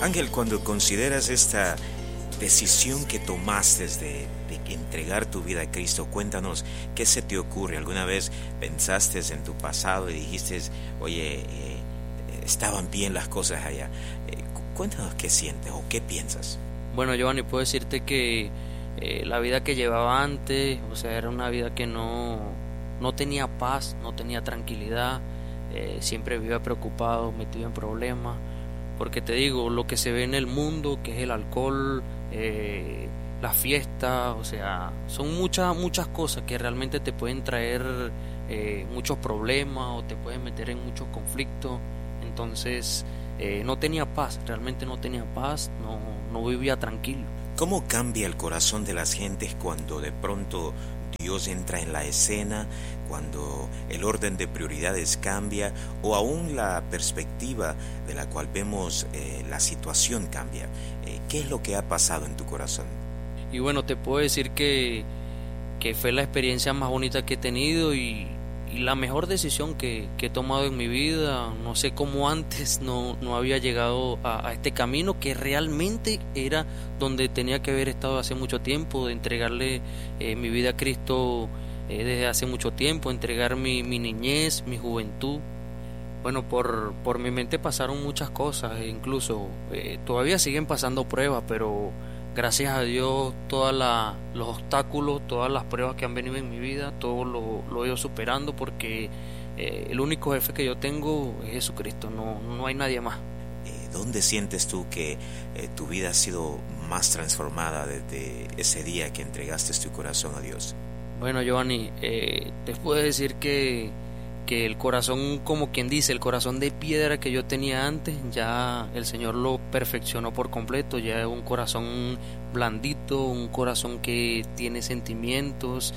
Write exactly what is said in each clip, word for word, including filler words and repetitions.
Ángel, cuando consideras esta decisión que tomaste de, de entregar tu vida a Cristo, cuéntanos, ¿qué se te ocurre? ¿Alguna vez pensaste en tu pasado y dijiste, oye, eh, estaban bien las cosas allá? Eh, cuéntanos qué sientes o qué piensas. Bueno, Giovanni, puedo decirte que eh, la vida que llevaba antes, o sea, era una vida que no, no tenía paz, no tenía tranquilidad, eh, siempre vivía preocupado, metido en problemas, porque te digo, lo que se ve en el mundo, que es el alcohol, eh, la fiesta, o sea, son muchas, muchas cosas que realmente te pueden traer eh, muchos problemas o te pueden meter en muchos conflictos. Entonces eh, no tenía paz, realmente no tenía paz, no, no vivía tranquilo. ¿Cómo cambia el corazón de las gentes cuando de pronto Dios entra en la escena, cuando el orden de prioridades cambia o aún la perspectiva de la cual vemos eh, la situación cambia? Eh, ¿Qué es lo que ha pasado en tu corazón? Y bueno, te puedo decir que, que fue la experiencia más bonita que he tenido y, y la mejor decisión que, que he tomado en mi vida. No sé cómo antes no, no había llegado a, a este camino que realmente era donde tenía que haber estado hace mucho tiempo, de entregarle eh, mi vida a Cristo eh, desde hace mucho tiempo, entregar mi, mi niñez, mi juventud. Bueno, por, por mi mente pasaron muchas cosas, e incluso eh, todavía siguen pasando pruebas, pero gracias a Dios todos los obstáculos, todas las pruebas que han venido en mi vida, todo lo, lo he ido superando porque eh, el único jefe que yo tengo es Jesucristo, no, no hay nadie más. Eh, ¿Dónde sientes tú que eh, tu vida ha sido más transformada desde ese día que entregaste tu corazón a Dios? Bueno, Giovanni, eh, te puedo decir que que el corazón, como quien dice, el corazón de piedra que yo tenía antes, ya el Señor lo perfeccionó por completo, ya es un corazón blandito, un corazón que tiene sentimientos,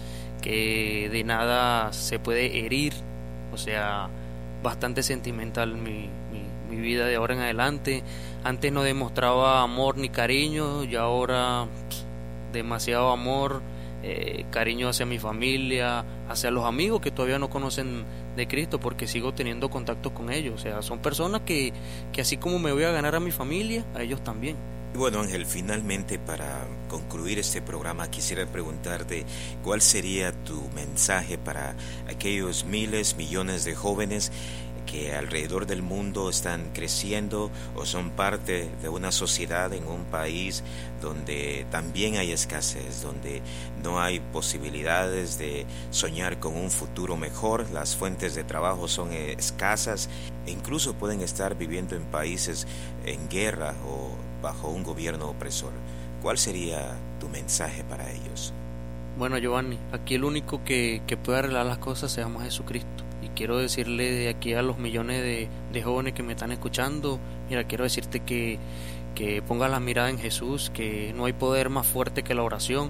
que de nada se puede herir, o sea, bastante sentimental mi, mi, mi vida de ahora en adelante. Antes no demostraba amor ni cariño, y ahora pff, demasiado amor, eh, cariño hacia mi familia, hacia los amigos que todavía no conocen de Cristo, porque sigo teniendo contacto con ellos. O sea, son personas que, que así como me voy a ganar a mi familia, a ellos también. Y bueno, Ángel, finalmente para concluir este programa quisiera preguntarte cuál sería tu mensaje para aquellos miles, millones de jóvenes que alrededor del mundo están creciendo o son parte de una sociedad en un país donde también hay escasez, donde no hay posibilidades de soñar con un futuro mejor, las fuentes de trabajo son escasas e incluso pueden estar viviendo en países en guerra o bajo un gobierno opresor? ¿Cuál sería tu mensaje para ellos? Bueno, Giovanni, aquí el único que, que puede arreglar las cosas se llama Jesucristo. Y quiero decirle de aquí a los millones de, de jóvenes que me están escuchando, mira, quiero decirte que, que pongas la mirada en Jesús, que no hay poder más fuerte que la oración,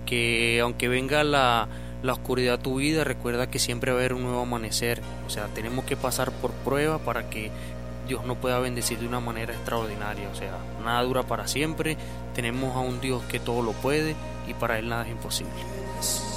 que aunque venga la, la oscuridad a tu vida, recuerda que siempre va a haber un nuevo amanecer. O sea, tenemos que pasar por prueba para que Dios nos pueda bendecir de una manera extraordinaria. O sea, nada dura para siempre, tenemos a un Dios que todo lo puede y para Él nada es imposible.